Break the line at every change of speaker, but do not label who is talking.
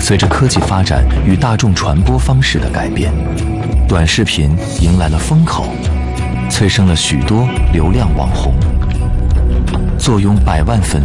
随着科技发展与大众传播方式的改变，短视频迎来了风口，催生了许多流量网红。坐拥100万粉